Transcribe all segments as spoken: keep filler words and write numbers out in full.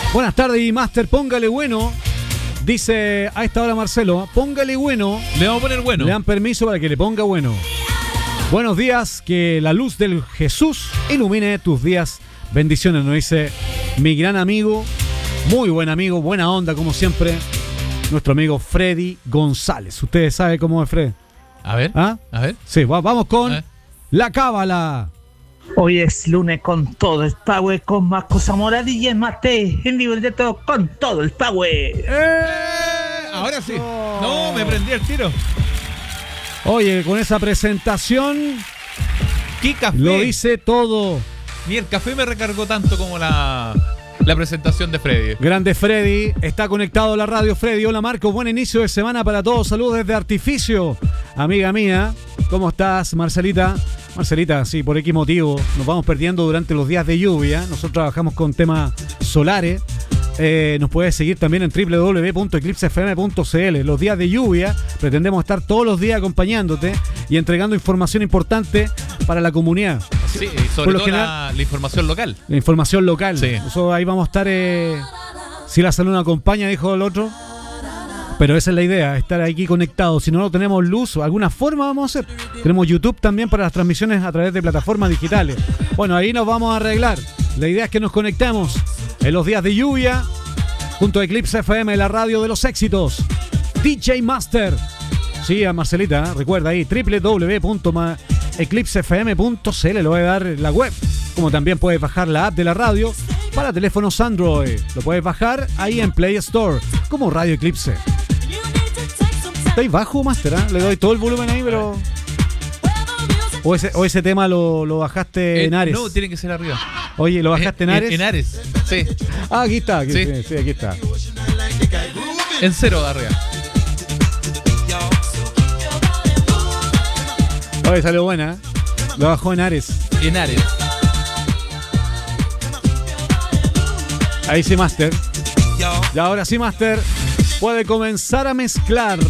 Buenas tardes, y Master, póngale bueno. Dice a esta hora Marcelo, póngale bueno. Le vamos a poner bueno. Le dan permiso para que le ponga bueno. Buenos días, que la luz del Jesús ilumine tus días. Bendiciones, nos dice mi gran amigo, muy buen amigo, buena onda como siempre, nuestro amigo Freddy González. Ustedes saben cómo es Fred. A ver, ¿Ah? a ver. Sí, va, vamos con la cábala. Hoy es lunes con todo el power, con Marco Zamora, D J Mate, en vivo de todo con todo el power. ¡Eh! Ahora sí. No. no, me prendí el tiro. Oye, con esa presentación, ¿qué café? Lo hice todo. Ni el café me recargó tanto como la, la presentación de Freddy. Grande Freddy, está conectado a la radio. Freddy, hola Marco, buen inicio de semana para todos. Saludos desde Artificio. Amiga mía, ¿cómo estás, Marcelita? Marcelita, sí, por X motivo nos vamos perdiendo durante los días de lluvia. Nosotros trabajamos con temas solares. Eh, nos puedes seguir también en doble u doble u doble u punto eclipse f m punto c l. Los días de lluvia pretendemos estar todos los días acompañándote y entregando información importante para la comunidad. Sí, y sobre todo general, la, la información local. La información local. Sí. Eso, ahí vamos a estar. Eh, si la salud nos acompaña, dijo el otro. Pero esa es la idea, estar aquí conectados. Si no, no tenemos luz, alguna forma vamos a hacer. Tenemos YouTube también para las transmisiones a través de plataformas digitales. Bueno, ahí nos vamos a arreglar. La idea es que nos conectemos en los días de lluvia junto a Eclipse F M, la radio de los éxitos. D J Master. Sí, a Marcelita, ¿eh? Recuerda ahí, doble u doble u doble u punto eclipse f m punto c l. Lo voy a dar la web. Como también puedes bajar la app de la radio para teléfonos Android. Lo puedes bajar ahí en Play Store como Radio Eclipse. Está ahí bajo, Master, ¿eh? Le doy todo el volumen ahí, pero... O ese, o ese tema lo, lo bajaste eh, en Ares. No, tiene que ser arriba. Oye, ¿lo bajaste en, en Ares? En Ares, sí. Ah, aquí está. Aquí, sí. Sí, sí, aquí está. En cero de arriba. Oye, salió buena, ¿eh? Lo bajó en Ares. En Ares. Ahí sí, Master. Y ahora sí, Master, puede comenzar a mezclar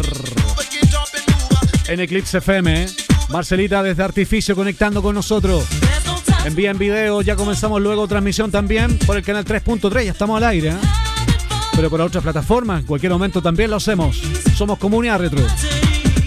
en Eclipse F M, ¿eh? Marcelita desde Artificio conectando con nosotros. Envían video, ya comenzamos luego transmisión también por el canal tres punto tres, ya estamos al aire, ¿eh? Pero por otras plataformas, en cualquier momento también lo hacemos. Somos Comunidad Retro.